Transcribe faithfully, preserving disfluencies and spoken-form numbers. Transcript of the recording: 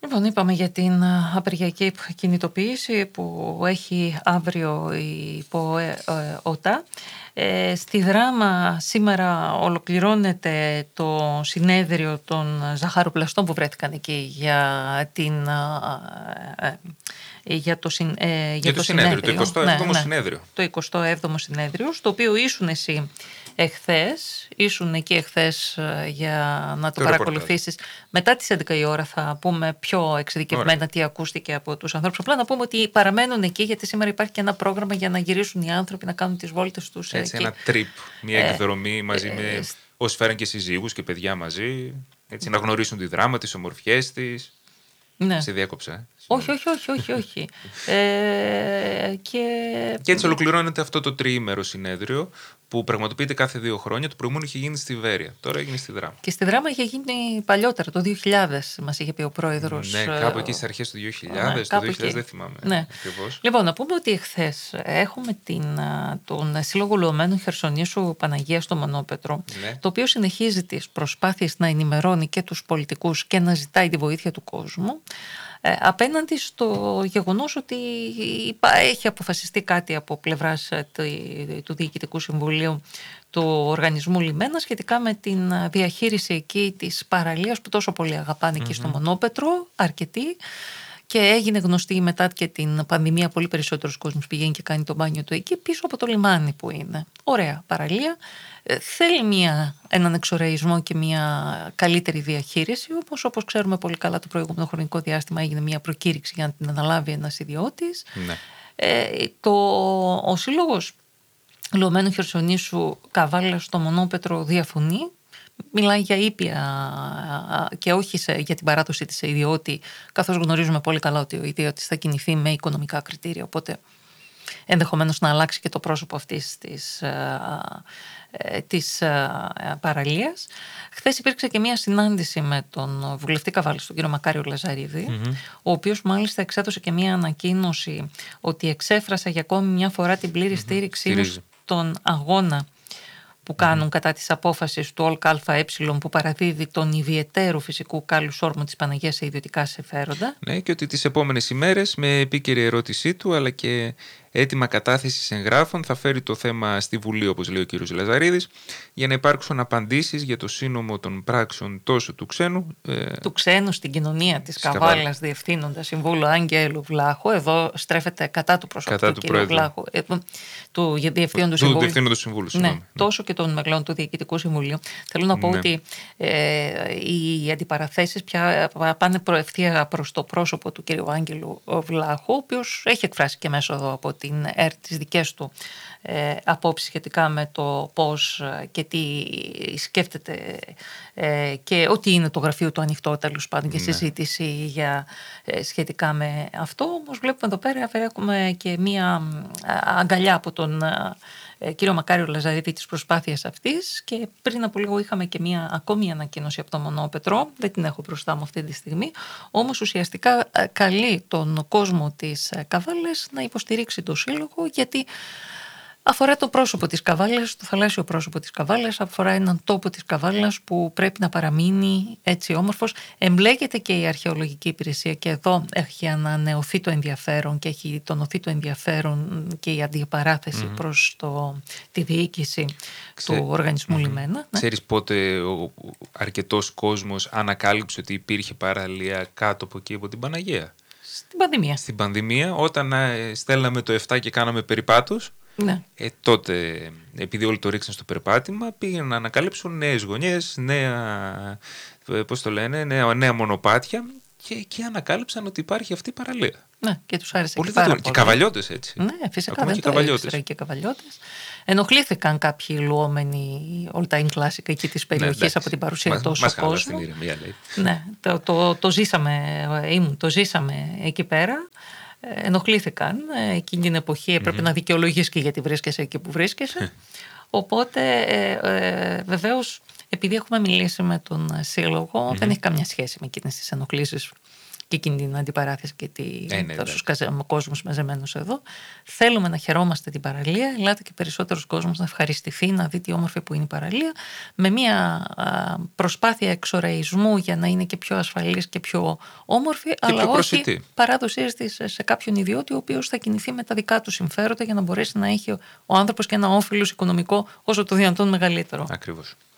Λοιπόν, είπαμε για την απεργιακή κινητοποίηση που έχει αύριο η ΠΟΕ-ΟΤΑ. Ε, στη Δράμα σήμερα ολοκληρώνεται το συνέδριο των ζαχαροπλαστών που βρέθηκαν εκεί για, την, ε, για, το, συν, ε, για, για το, το συνέδριο, συνέδριο, το εικοστό έβδομο ναι, συνέδριο. Ναι, το εικοστό έβδομο συνέδριο, στο οποίο ήσουν εσύ εχθές, ήσουν εκεί εχθές για να το, το παρακολουθήσεις. Μετά τις έντεκα η ώρα θα πούμε πιο εξειδικευμένα Ωραία. τι ακούστηκε από τους ανθρώπους. Απλά να πούμε ότι παραμένουν εκεί, γιατί σήμερα υπάρχει και ένα πρόγραμμα για να γυρίσουν οι άνθρωποι να κάνουν τις βόλτες τους. Έτσι, εκεί. ένα τρίπ, μια ε, εκδρομή μαζί ε, με ε, όσοι φέραν και συζύγους και παιδιά μαζί, έτσι, να γνωρίσουν τη Δράμα, τις ομορφιές της. Ναι. Σε διέκοψα. Ε. Όχι, όχι, όχι, όχι, όχι. ε, και... και έτσι ολοκληρώνεται αυτό το τριήμερο συνέδριο που πραγματοποιείται κάθε δύο χρόνια. Το προηγούμενο είχε γίνει στη Βέρεια, τώρα έγινε στη Δράμα. Και στη Δράμα είχε γίνει παλιότερα, το δύο χιλιάδες, μας είχε πει ο πρόεδρος. Ναι, κάπου εκεί στις αρχές του δύο χιλιάδες, ναι, το δύο χιλιάδες εκεί. Δεν θυμάμαι. Ναι. Ακριβώς. Λοιπόν, να πούμε ότι εχθές έχουμε την, τον Σύλλογο Λεωμένου Χερσονήσου Παναγία στο Μονόπετρο, ναι. το οποίο συνεχίζει τις προσπάθειες να ενημερώνει και τους πολιτικούς και να ζητάει τη βοήθεια του κόσμου. Ε, απέναντι στο γεγονός ότι έχει αποφασιστεί κάτι από πλευράς του Διοικητικού Συμβουλίου του Οργανισμού Λιμένα σχετικά με την διαχείριση εκεί της παραλίας που τόσο πολύ αγαπάνε mm-hmm. εκεί στο Μονόπετρο, αρκετοί, και έγινε γνωστή μετά και την πανδημία, πολύ περισσότερος κόσμος πηγαίνει και κάνει το μπάνιο του εκεί πίσω από το λιμάνι που είναι. Ωραία παραλία. Ε, θέλει μια, έναν εξοραϊσμό και μια καλύτερη διαχείριση, όπως, όπως ξέρουμε πολύ καλά το προηγούμενο χρονικό διάστημα έγινε μια προκήρυξη για να την αναλάβει ένας ιδιώτης. Ναι. Ε, το, ο Σύλλογος Λεωμένου Χερσονήσου Καβάλας στο Μονόπετρο διαφωνεί. Μιλάει για ήπια και όχι σε, για την παράδοση της σε ιδιώτη, καθώς γνωρίζουμε πολύ καλά ότι ο ιδιώτης θα κινηθεί με οικονομικά κριτήρια, οπότε ενδεχομένως να αλλάξει και το πρόσωπο αυτής της, της παραλίας. Χθες υπήρξε και μια συνάντηση με τον βουλευτή Καβάλης, τον κύριο Μακάριο Λαζαρίδη, mm-hmm. ο οποίος μάλιστα εξέδωσε και μια ανακοίνωση ότι εξέφρασε για ακόμη μια φορά την πλήρη mm-hmm. στήριξή του στον αγώνα που κάνουν mm. κατά της απόφασης του ΟΛΚΑΕ που παραδίδει τον ιδιαιτέρου φυσικού κάλου όρμου της Παναγίας σε ιδιωτικά συμφέροντα. Ναι, και ότι τις επόμενες ημέρες με επίκαιρη ερώτησή του αλλά και έτοιμα κατάθεσης εγγράφων θα φέρει το θέμα στη Βουλή, όπως λέει ο κ. Λαζαρίδης, για να υπάρξουν απαντήσεις για το σύνομο των πράξεων τόσο του ξένου. Ε... Του ξένου στην κοινωνία της Καβάλας, διευθύνοντα συμβούλου Άγγελου Βλάχου. Εδώ στρέφεται κατά του προσωπικού του κ. Βλάχου, ε, του διευθύνοντος συμβούλου. συμβούλου ναι, ναι, τόσο και των μελών του Διοικητικού Συμβουλίου. Θέλω να πω ναι. ότι ε, οι αντιπαραθέσεις πια πάνε προευθεία προς το πρόσωπο του κ. Άγγελου Βλάχου, ο οποίος έχει εκφράσει και μέσω εδώ από την ΕΡΤ τις δικές του ε, απόψεις σχετικά με το πώς και τι σκέφτεται ε, και ότι είναι το γραφείο του ανοιχτό, τέλος πάντων, και ναι. συζήτηση για, ε, σχετικά με αυτό. Όμως βλέπουμε εδώ πέρα έχουμε και μία αγκαλιά από τον ε, κύριο Μακάριο Λαζαρίδη της προσπάθειας αυτής, και πριν από λίγο είχαμε και μία ακόμη ανακοίνωση από το Μονόπετρο, δεν την έχω μπροστά μου αυτή τη στιγμή, όμως ουσιαστικά ε, καλεί τον κόσμο της ε, Καβάλας να υποστηρίξει το σύλλογο, γιατί αφορά το πρόσωπο της Καβάλας, το θαλάσσιο πρόσωπο της Καβάλας, αφορά έναν τόπο της Καβάλας που πρέπει να παραμείνει έτσι όμορφος. Εμπλέκεται και η αρχαιολογική υπηρεσία και εδώ έχει ανανεωθεί το ενδιαφέρον και έχει τονωθεί το ενδιαφέρον και η αντιπαράθεση mm-hmm. προς το, τη διοίκηση Ξέ... του οργανισμού mm-hmm. Λιμένα. Ναι. Ξέρεις πότε ο αρκετός κόσμος ανακάλυψε ότι υπήρχε παραλία κάτω από εκεί από την Παναγία? Στην πανδημία. Στην πανδημία, όταν στέλναμε το εφτά και κάναμε περιπάτους. Ναι. Ε, τότε, επειδή όλοι το ρίξαν στο περπάτημα, πήγαν να ανακαλύψουν νέες γωνιές, νέα, πώς το λένε, νέα, νέα μονοπάτια, και εκεί ανακάλυψαν ότι υπάρχει αυτή η παραλία. Ναι, και τους άρεσε πολύ και πάρα πολύ. Και καβαλιώτες έτσι. Ναι, φυσικά. Ακόμα δεν και το ήξερα, και καβαλιώτες. Ενοχλήθηκαν κάποιοι λουόμενοι all time classic εκεί της περιοχής, ναι, από την παρουσία μας, τόσο μας κόσμου. Στην ηρεμία, λέει. Ναι, το, το, το, ζήσαμε, ήμουν, το ζήσαμε εκεί πέρα. Ενοχλήθηκαν. Εκείνη την εποχή έπρεπε mm-hmm. να δικαιολογείς και γιατί βρίσκεσαι εκεί που βρίσκεσαι. Οπότε ε, ε, βεβαίως, επειδή έχουμε μιλήσει με τον σύλλογο, mm-hmm. δεν έχει καμιά σχέση με εκείνες τις ενοχλήσεις και εκείνη την αντιπαράθεση και τη, ε, ναι, τόσους κόσμους μαζεμένους εδώ. Θέλουμε να χαιρόμαστε την παραλία. Ελάτε και περισσότερος κόσμος να ευχαριστηθεί, να δει τι όμορφη που είναι η παραλία, με μια προσπάθεια εξοραϊσμού για να είναι και πιο ασφαλής και πιο όμορφη, και αλλά πιο όχι παράδοσής της σε κάποιον ιδιώτη, ο οποίος θα κινηθεί με τα δικά του συμφέροντα για να μπορέσει να έχει ο άνθρωπος και ένα όφελος οικονομικό όσο το δυνατόν μεγαλύτερο. Ακριβώς.